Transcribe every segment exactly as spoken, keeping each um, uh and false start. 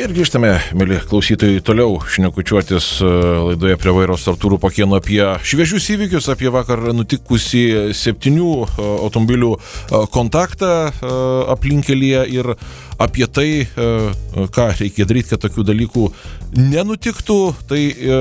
Ir grįžtame, mėly klausytojai, toliau šnekučiuotis laidoje Prie vairo su Artūru Pakėnu apie šviežius įvykius, apie vakar nutikusį septynių automobilių kontaktą aplinkkelyje ir apie tai, ką reikia daryti, kad tokių dalykų nenutiktų. Tai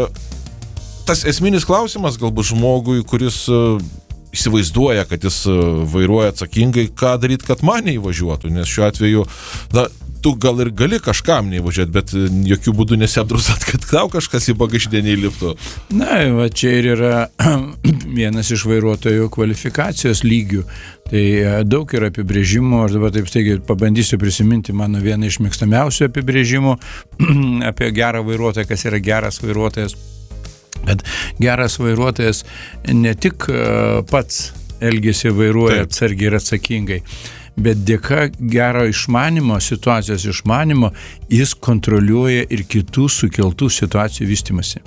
tas esminis klausimas galbūt žmogui, kuris įsivaizduoja, kad jis vairuoja atsakingai, ką daryti, kad man neįvažiuotų, nes šiuo atveju, na, tu gal ir gali kažkam neįvažiuoti, bet jokių būdų nesiapdrausat, kad tau kažkas į bagažinę neįliptų. Na, va čia ir yra vienas iš vairuotojų kvalifikacijos lygių. Tai daug yra apibrėžimų, aš dabar taip staigiai pabandysiu prisiminti mano vieną iš mėgstamiausių apibrėžimų apie gerą vairuotoją, kas yra geras vairuotojas. Bet geras vairuotojas ne tik pats elgiasi vairuoja atsargiai ir atsakingai, bet dėka gero išmanimo, situacijos išmanimo, jis kontroliuoja ir kitų sukeltų situacijų vystimasi.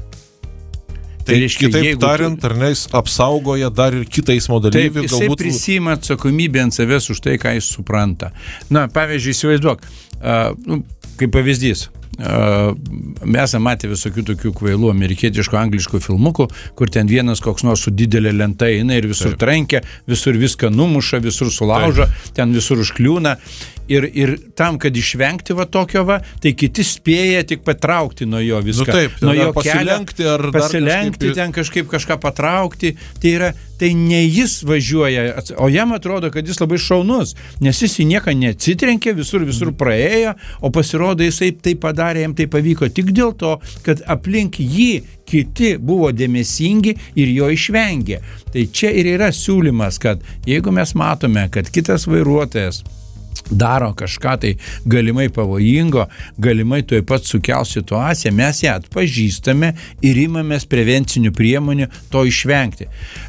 Tai, tai reiškia, kitaip tariant, tu... ar ne, jis apsaugoja dar ir kitą eismo dalyvį. Taip, jisai galbūt... prisima atsakomybę ant savęs už tai, ką jis supranta. Na, pavyzdžiui, įsivaizduok, uh, nu, kaip pavyzdys, uh, mes esame matę visokių tokių kvailų amerikietiškų, angliškų filmukų, kur ten vienas koks nors su didelė lenta eina ir visur Taip. trenkia, visur viską numuša, visur sulaužo, Taip. ten visur užkliūna. Ir, ir tam, kad išvengti va tokio va, tai kiti spėja tik patraukti nuo jo viską. Nu taip, nuo jo pasilenkti kelio, ar pasilenkti, kažkaip... ten kažkaip kažką patraukti. Tai yra, tai ne jis važiuoja, o jam atrodo, kad jis labai šaunus, nes jis į nieką neatsitrenkė, visur, visur praėjo, o pasirodo jisai tai padarė, jam tai pavyko tik dėl to, kad aplink jį kiti buvo dėmesingi ir jo išvengė. Tai čia ir yra siūlymas, kad jeigu mes matome, kad kitas vairuotojas daro kažką tai galimai pavojingo, galimai tuoj pat sukels situaciją, mes ją atpažįstame ir imamės prevencinių priemonių to išvengti.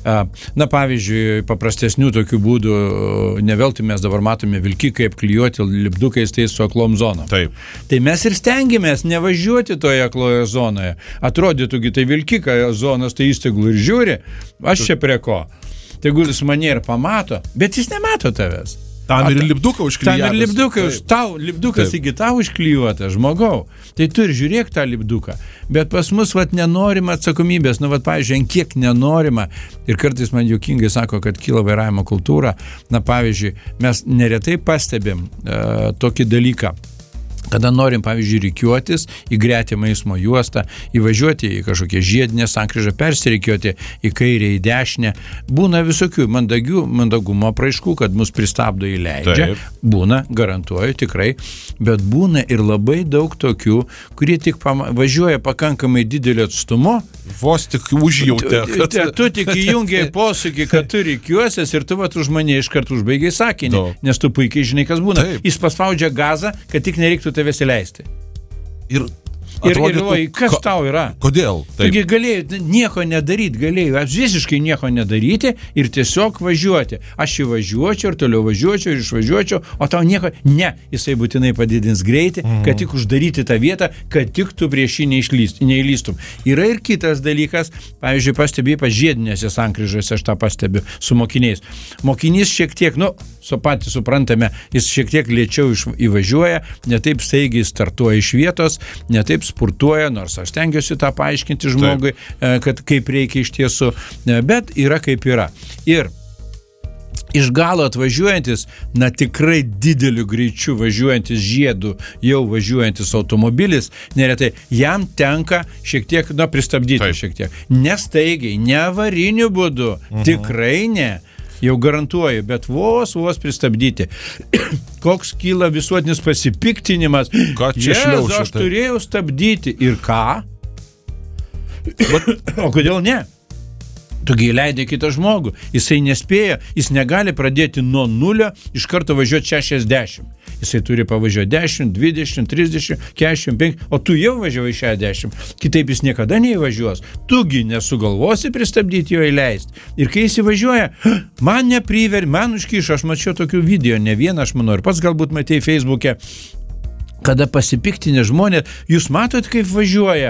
Na, pavyzdžiui, paprastesnių tokių būdų, ne veltui mes dabar matome vilkikai apklijuoti lipdukais tai su aklom zonom. Taip. Tai mes ir stengiamės nevažiuoti toje akloje zonoje. Atrodytųgi, tai vilkika zonos, tai jis tegul ir žiūri, aš čia prie ko. Tegul jis mane ir pamato, bet jis nemato tavęs. Tam ir lipduką užklijuotas. Tam ir lipduką, tau, lipdukas iki tau užklijuotas, žmogau. Tai tu ir žiūrėk tą lipduką. Bet pas mus vat nenorima atsakomybės, nu vat, pavyzdžiui, ant kiek nenorima. Ir kartais man juokingai sako, kad kyla vairavimo kultūra. Na, pavyzdžiui, mes neretai pastebim uh, tokį dalyką. Kada norim, pavyzdžiui, rikiuotis į gretimą eismo juostą, įvažiuoti į kažkokią žiedinę sankryžą, persirikiuoti į kairę, į dešinę. Būna visokių mandagių, mandagumo apraiškų, kad mus pristabdo įleidžia. Taip. Būna, garantuoju, tikrai. Bet būna ir labai daug tokių, kurie tik pama- važiuoja pakankamai didelio atstumo. Vos tik užjautė. Kad... Tu, tu tik įjungiai posūkį, kad tu rikiuosies ir tu vat už mane iškart užbaigiai sakinį, no. nes tu puikiai žinai, kas būna. Taip. Jis paspaudžia gazą, kad tik nereiktų tavęs įleisti. Ir Ir, ir galvoji, kas ko, tau yra? Kodėl? Taip. Taigi galėjai nieko nedaryti, galėjai visiškai nieko nedaryti ir tiesiog važiuoti. Aš įvažiuočiau ir toliau važiuočiau ir išvažiuočiau, o tau nieko, ne, jisai būtinai padidins greitį, mm. kad tik uždaryti tą vietą, kad tik tu prieš jį neišlyst, neįlystum. Yra ir kitas dalykas, pavyzdžiui, pastebėjai pažiedinėse sankryžose, aš tą pastebiu su mokiniais. Mokinys šiek tiek, nu, su patys suprantame, jis šiek tiek lėčiau iš, įvažiuoja, ne taip staigiai startuoja iš vietos, ne taip spurtuoja, nors aš stengiuosi tą paaiškinti žmogui, Taip. kad kaip reikia iš tiesų, bet yra kaip yra. Ir iš galo atvažiuojantis, na tikrai dideliu greičiu važiuojantis žiedų, jau važiuojantis automobilis, neretai jam tenka šiek tiek, na, pristabdyti Taip. šiek tiek. Nestaigiai, ne avariniu būdu, mhm. tikrai ne. Jau garantuoju, bet vos, vos pristabdyti. Koks kyla visuotinis pasipiktinimas. Ką čia šliaušia? Aš turėjau stabdyti. Ir ką? Bet, o kodėl ne? Tugi įleidė kitą žmogų. Jisai nespėja, jis negali pradėti nuo nulio iš karto važiuoti šešiasdešimt. Jisai turi pavažiuoti dešimt, dvidešimt, trisdešimt, keturiasdešimt penki, o tu jau važiavai šešiasdešimt. Kitaip jis niekada neįvažiuos. Tugi nesugalvosi pristabdyti jo įleisti. Ir kai jis įvažiuoja, man nepriver, man užkišo, aš mačiau tokių video, ne vieną, aš manau, ir pats galbūt matei Facebook'e, kada pasipiktinę žmonės, jūs matot, kaip važiuoja.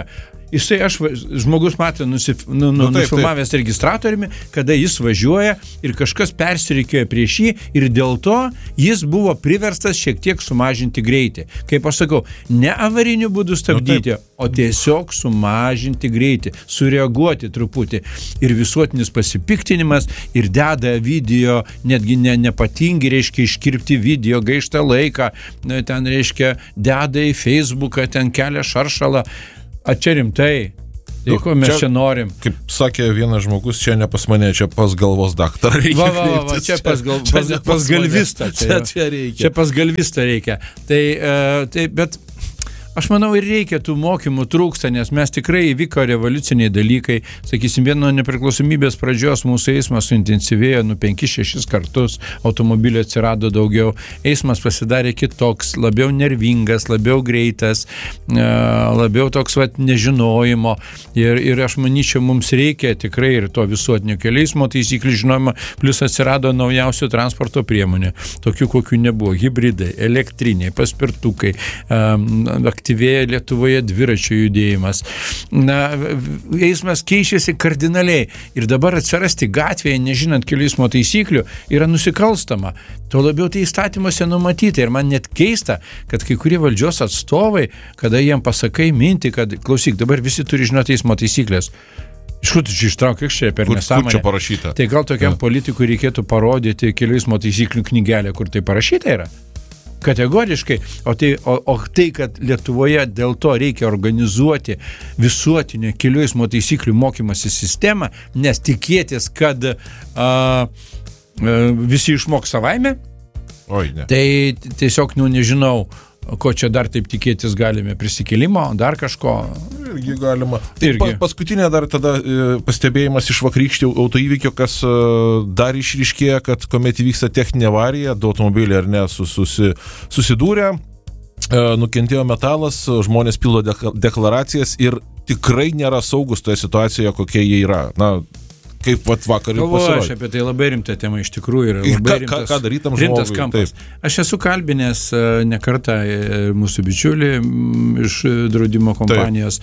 jisai, aš, žmogus matė, nusif, nu, nu, nu, taip, nufilmavęs taip. registratoriumi, kada jis važiuoja ir kažkas persirikėjo prieš jį ir dėl to jis buvo priverstas šiek tiek sumažinti greitį. Kaip aš sakau, ne avariniu būdu stabdyti, nu, o tiesiog sumažinti greitį, sureaguoti truputį. Ir visuotinis pasipiktinimas, ir deda video, netgi ne, nepatingi, reiškia, iškirpti video, gaištą laiką, ten, reiškia, deda į Facebooką, ten kelia šaršalą. A čia rimtai, tai ko mes čia, čia norim. Kaip sakė vienas žmogus, čia ne pas mane, čia pas galvos daktarą reikia. Va, va, va, čia pas, gal, pas, pas, pas galvistą. Čia, čia, čia reikia. Čia pas galvistą reikia. Tai, uh, tai, bet aš manau, ir reikia tų mokymų trūksta, nes mes tikrai įvyko revoliuciniai dalykai. Sakysim, vieno nepriklausomybės pradžios mūsų eismas suintensyvėjo nu penkis šešis kartus, automobilių atsirado daugiau, eismas pasidarė kitoks, labiau nervingas, labiau greitas, labiau toks vat nežinojimo. Ir, ir aš manyčiau, mums reikia tikrai ir to visuotinio kelių eismo taisyklių žinojimo, plus atsirado naujausių transporto priemonių, tokių kokių nebuvo, hibridai, elektriniai, paspirtukai, aktyvėja Lietuvoje dviračių judėjimas. Na, eismas keičiasi kardinaliai ir dabar atsirasti gatvėje, nežinant kelių eismo taisyklių, yra nusikalstama. Tuo labiau tai įstatymuose numatyta ir man net keista, kad kai kurie valdžios atstovai, kada jiem pasakai mintį, kad klausyk, dabar visi turi žinoti eismo taisyklės. Iš kur tu čia ištrauk, kiek čia per nesąmonę? Kur čia parašyta? Tai gal tokiam ja. politikui reikėtų parodyti kelių eismo taisyklių knygelę, kur tai parašyta yra? Kategoriškai, o tai, o, o tai, kad Lietuvoje dėl to reikia organizuoti visuotinio kelių eismo taisyklių mokymosi sistemą, nes tikėtis, kad a, a, visi išmok savaime, Oi, ne. tai tiesiog, nu, nežinau, ko čia dar taip tikėtis galime, prisikėlimo, dar kažko. Irgi galima. Irgi. Pa, paskutinė dar tada e, pastebėjimas iš vakarykštį autoįvykio, kas e, dar išryškėja, kad kuomet įvyksta techninė avarija, du automobiliai ar ne sus, susi, susidūrė, e, nukentėjo metalas, žmonės pildo deklaracijas ir tikrai nėra saugus toje situacijoje, kokie jie yra. Na, kaip vat vakar ir pasirodė. Aš apie tai labai rimta tema iš tikrųjų yra. Labai ką, rimtas, ką darytam rimtas žmogui, kampas. taip. Aš esu kalbinęs ne kartą mūsų bičiulį iš draudimo kompanijos.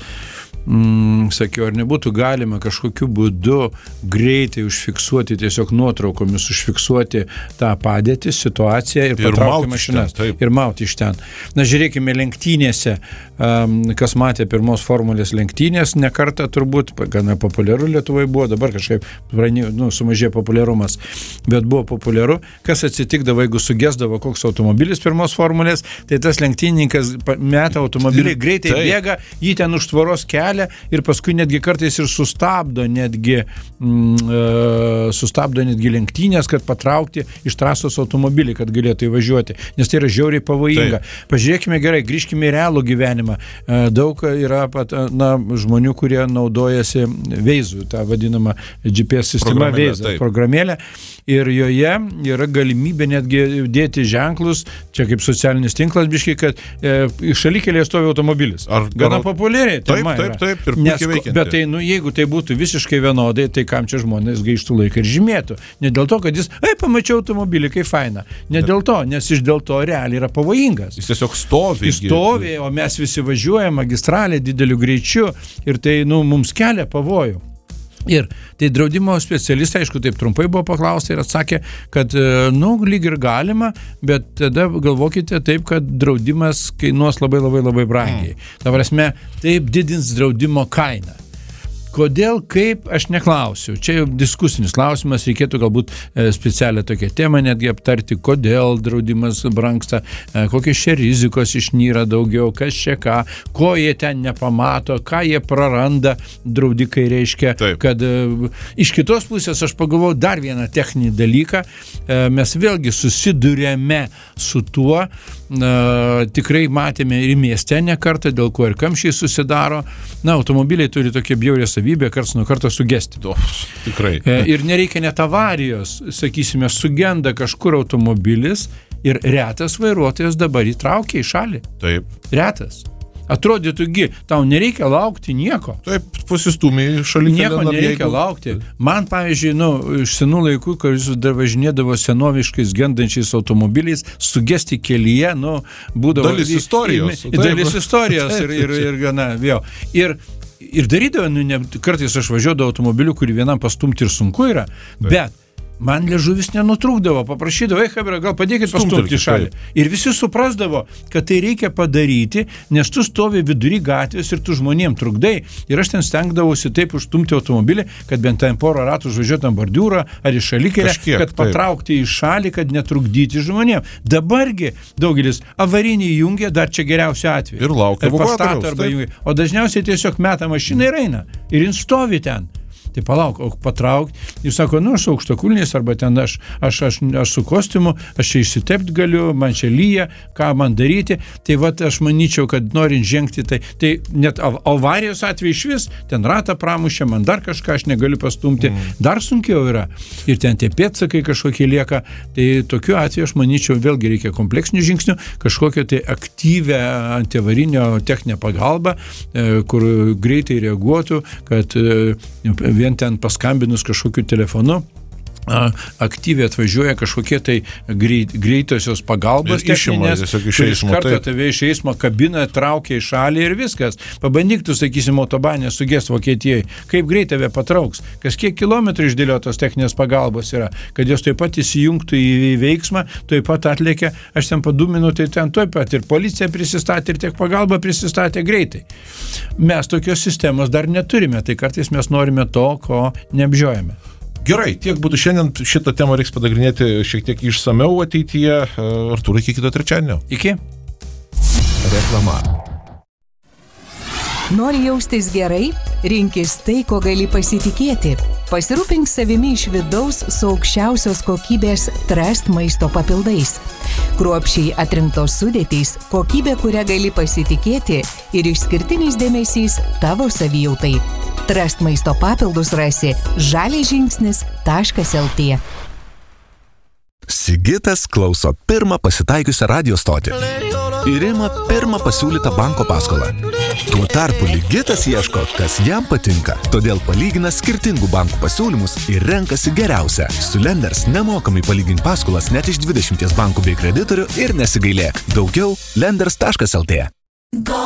Mm, sakiau, ar nebūtų galima kažkokiu būdu greitai užfiksuoti, tiesiog nuotraukomis užfiksuoti tą padėtį, situaciją ir, ir patraukti mašinas. Ten, ir mauti iš ten. Na, žiūrėkime, lenktynėse, um, kas matė pirmos formulės lenktynės, ne kartą turbūt, gana populiaru Lietuvoje buvo, dabar kažkaip nu, sumažėjo populiarumas, bet buvo populiaru. Kas atsitikdavo, jeigu sugesdavo koks automobilis pirmos formulės, tai tas lenktynininkas meta automobilį, greitai tai. bėga, jį ten už tvoros kelia ir paskui netgi kartais ir sustabdo netgi mm, e, sustabdo netgi lenktynės, kad patraukti iš trasos automobilį, kad galėtų įvažiuoti, nes tai yra žiauriai pavojinga. Taip. Pažiūrėkime gerai, grįžkime į realų gyvenimą. E, daug yra pat, na, žmonių, kurie naudojasi Waze, tą vadinamą G P S sistemą Waze, programėlę, ir joje yra galimybė netgi dėti ženklus, čia kaip socialinis tinklas biškai, kad e, šalikelėje stovi automobilis. Ar gana populiariai. Taip, taip, taip. Taip, ir Nes, bet tai, nu, jeigu tai būtų visiškai vienodai, tai kam čia žmonės gaištų laiką ir žymėtų. Ne dėl to, kad jis, ai, pamačiau automobilį, kaip faina. Ne dėl to, nes iš dėl to realiai yra pavojingas. Jis tiesiog stovi. Jis stovi, o mes visi važiuojame magistralė dideliu greičiu ir tai, nu, mums kelia pavojų. Ir tai draudimo specialistai, aišku, taip trumpai buvo paklausta ir atsakė, kad, nu, lyg ir galima, bet tada galvokite taip, kad draudimas kainuos labai labai labai brangiai. Mm. Ta prasme, taip didins draudimo kainą. Kodėl, kaip, aš neklausiu. Čia jau diskusinis klausimas, reikėtų galbūt e, specialią tokią temą netgi aptarti, kodėl draudimas brangsta, e, kokios čia rizikos išnyra daugiau, kas čia ką, ko jie ten nepamato, ką jie praranda, draudikai reiškia. Taip. Kad e, iš kitos pusės aš pagalvojau dar vieną techninį dalyką, e, mes vėlgi susidurėme su tuo, e, tikrai matėme ir mieste ne kartą, dėl ko ir kamščiai susidaro. Na, automobiliai turi tokie bjaurį savybę, karts nuo karto sugesti. O, tikrai. Ir nereikia net avarijos, sakysime, sugenda kažkur automobilis ir retas vairuotojas dabar įtraukia į šalį. Taip. Retas. Atrodytųgi, tau nereikia laukti nieko. Taip, pasistūmė šalia. Nieko nereikia jeigu... laukti. Man, pavyzdžiui, nu, iš senų laikų, kai jūs dar važinėdavo senoviškais gendančiais automobiliais, sugesti kelyje, nu, būdavo... Dalis istorijos. Dalis istorijos ir, ir, ir gana, vėl. Ir ir darydavo, nu, ne, kartais aš važiuodavau automobiliu, kurį vienam pastumti ir sunku yra, Taip. bet man liežuvis nenutrūkdavo, paprašydavo, ei, Hebra, gal padėkit pastumti į šalį. Ir visi suprasdavo, kad tai reikia padaryti, nes tu stovi vidury gatvės ir tu žmonėm trukdai. Ir aš ten stengdavausi taip užstumti automobilį, kad bent ten porą ratų užvažiuotam bordiūrą ar į šalikelę, Kažkiek, kad patraukti į šalį, kad netrukdyti žmonėm. Dabargi daugelis avarinį jungia, dar čia geriausiu atveju. Ir laukia evakuatoriaus. O dažniausiai tiesiog meta mašiną ir eina. Ir jin stovi ten. Tai palauk, o patrauk. Jis sako, nu, aš su aukštakulniais, arba ten aš, aš, aš, aš su kostiumu, aš čia išsitepti galiu, man čia lyja, ką man daryti. Tai vat aš manyčiau, kad norint žengti, tai, tai net avarijos atveju iš vis, ten ratą pramušė, man dar kažką aš negaliu pastumti, mm. dar sunkiau yra. Ir ten tie pėdsakai kažkokie lieka. Tai tokiu atveju aš manyčiau, vėlgi reikia kompleksinių žingsnių, kažkokią tai aktyvę antiavarinio techninę pagalbą, kur greitai reaguotų, kad vien ten paskambinus kažkokiu telefonu aktyviai atvažiuoja kažkokie tai greit, greitosios pagalbos techninės, kuris kartą tave iš eismo kabina, traukia į šalį ir viskas. Pabandyk tu, sakysim, autobanė sugest Vokietijai, kaip greit tave patrauks, kas kiek kilometrų išdėliotos techninės pagalbos yra, kad jos taip pat įsijungtų į veiksmą, taip pat atlėkia, aš ten paduminu, tai ten taip pat ir policija prisistatė, ir tiek pagalba prisistatė greitai. Mes tokios sistemos dar neturime, tai kartais mes norime to, ko neapžiojame. Gerai, tiek būtų šiandien, šitą temą reiks padagrinėti šiek tiek išsamiau ateityje. Artūrai, iki kito trečiadienio. Iki. Reklama. Nori jaustis gerai? Rinkis tai, ko gali pasitikėti. Pasirūpink savimi iš vidaus su aukščiausios kokybės Trust maisto papildais. Kruopščiai atrinktos sudėtys, kokybė, kurią gali pasitikėti ir išskirtinis dėmesys tavo savijautai. Trust maisto papildus rasi žaliažingsnis taškas lt. Sigitas klauso pirmą pasitaikiusią radio stotį ir ima pirmą pasiūlytą banko paskolą. Tuo tarpu Ligitas ieško, kas jam patinka, todėl palygina skirtingų bankų pasiūlymus ir renkasi geriausią. Su Lenders nemokamai palygink paskolas net iš dvidešimties bankų bei kreditorių ir nesigailėk. Daugiau lenders taškas lt.